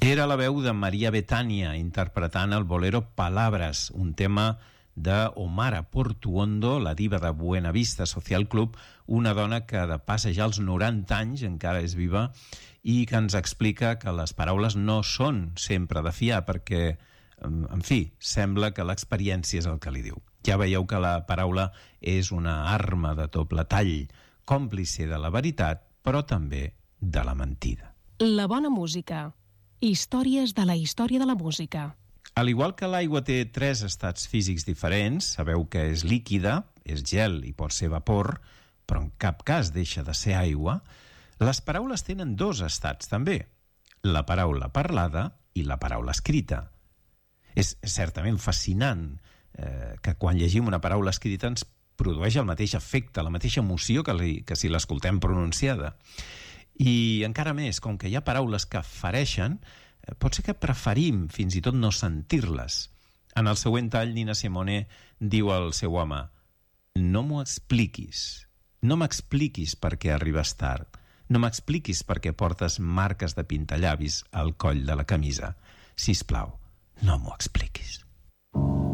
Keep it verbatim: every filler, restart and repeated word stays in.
Era la veu de Maria Bethânia interpretant el bolero Palabras, un tema de Omara Portuondo, la diva de Buena Vista Social Club, una dona que de pas ja als noranta anys encara és viva i que ens explica que les paraules no són sempre de fiar perquè, en fi, sembla que l'experiència és el que li diu. Ja veieu que la paraula és una arma de doble tall, còmplice de la veritat, però també de la mentida. La bona música. Històries de la història de la música. Al igual que l'aigua té tres estats físics diferents, sabeu que és líquida, és gel i pot ser vapor, però en cap cas deixa de ser aigua, les paraules tenen dos estats també, la paraula parlada i la paraula escrita. És certament fascinant eh, que quan llegim una paraula escrita ens produeix el mateix efecte, la mateixa emoció que, li, que si l'escoltem pronunciada. I encara més, com que hi ha paraules que fereixen, pot ser que preferim fins i tot no sentir-les. En el següent tall, Nina Simone diu al seu home: no m'ho expliquis, no m'expliquis per què arribes tard, no m'expliquis per què portes marques de pintallavis al coll de la camisa. Sisplau, no m'ho expliquis.